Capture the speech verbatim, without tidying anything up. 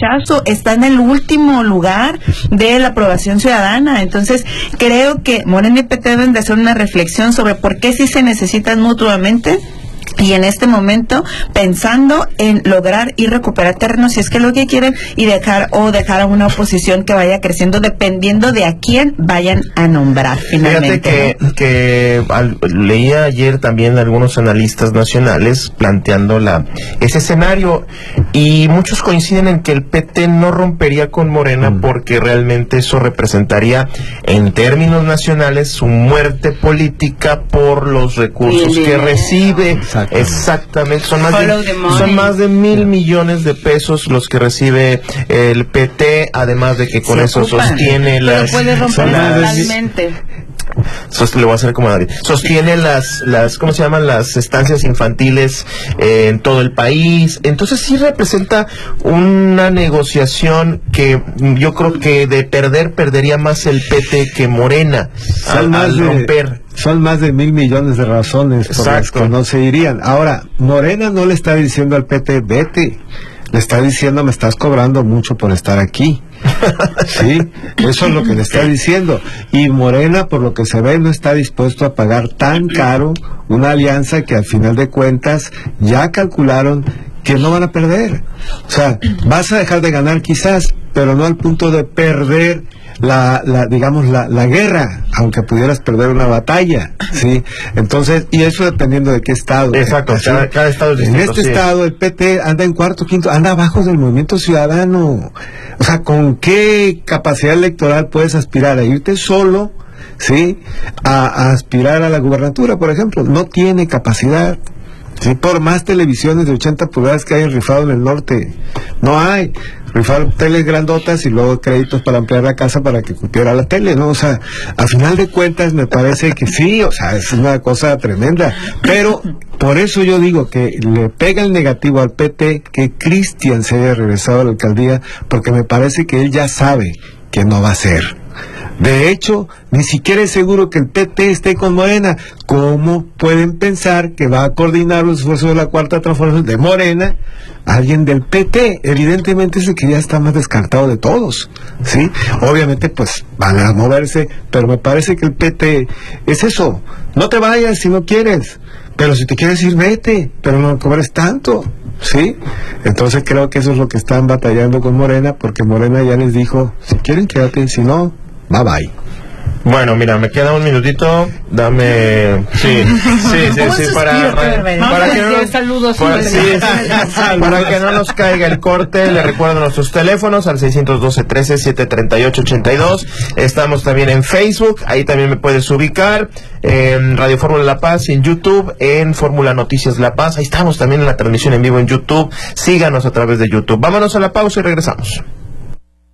rechazo, está en el último lugar de la aprobación ciudadana. Entonces, creo que Morena y P T deben de hacer una reflexión sobre por qué sí se necesitan mutuamente, y en este momento pensando en lograr y recuperar terrenos si es que es lo que quieren, y dejar o dejar a una oposición que vaya creciendo dependiendo de a quién vayan a nombrar finalmente. Fíjate que, que al, leía ayer también algunos analistas nacionales planteando la ese escenario, y muchos coinciden en que el P T no rompería con Morena mm. porque realmente eso representaría en términos nacionales su muerte política por los recursos que recibe. Exactamente. Exactamente, son más de, son más de mil millones de pesos los que recibe el P T, además de que con Se eso ocupan. sostiene Pero las... puede romper totalmente. Sost le voy a hacer como David. Sostiene las, las, ¿cómo se llaman? Las estancias infantiles eh, en todo el país. Entonces sí representa una negociación que yo creo que de perder, perdería más el P T que Morena al, al romper. Son más de mil millones de razones por Exacto. las que no se irían. Ahora, Morena no le está diciendo al P T, vete. Le está diciendo, me estás cobrando mucho por estar aquí. Sí, eso es lo que le está diciendo. Y Morena, por lo que se ve, no está dispuesto a pagar tan caro una alianza que al final de cuentas ya calcularon que no van a perder. O sea, vas a dejar de ganar quizás, pero no al punto de perder la, la digamos, la, la guerra, aunque pudieras perder una batalla, ¿sí? Entonces, y eso dependiendo de qué estado. Exacto, ¿sí? cada, cada estado es En distinto, este sí. estado, el P T anda en cuarto, quinto, anda abajo del Movimiento Ciudadano. O sea, ¿con qué capacidad electoral puedes aspirar a irte solo, ¿sí? A, a aspirar a la gubernatura, por ejemplo. No tiene capacidad. Sí, por más televisiones de ochenta pulgadas que hayan rifado en el norte, no hay. Rifar teles grandotas y luego créditos para ampliar la casa para que cupiera la tele, ¿no? O sea, a final de cuentas me parece que sí, o sea, es una cosa tremenda. Pero por eso yo digo que le pega el negativo al P T que Cristian se haya regresado a la alcaldía, porque me parece que él ya sabe que no va a ser. De hecho, ni siquiera es seguro que el P T esté con Morena. ¿Cómo pueden pensar que va a coordinar los esfuerzos de la Cuarta Transformación de Morena alguien del P T? Evidentemente es el que ya está más descartado de todos, ¿sí? Obviamente, pues, van a moverse, pero me parece que el P T es eso. No te vayas si no quieres, pero si te quieres ir, vete, pero no cobres tanto, ¿sí? Entonces creo que eso es lo que están batallando con Morena, porque Morena ya les dijo, si quieren quédate, si no, bye bye. Bueno, mira, me queda un minutito, dame... Sí, sí, sí, sí, para, para, para que no nos, saludos, para, sí, sí, para que no nos caiga el corte. Le recuerdo nuestros teléfonos al seis uno dos, trece, siete tres ocho, ocho dos. Estamos también en Facebook, ahí también me puedes ubicar, en Radio Fórmula La Paz, en YouTube, en Fórmula Noticias La Paz. Ahí estamos también en la transmisión en vivo en YouTube. Síganos a través de YouTube. Vámonos a la pausa y regresamos.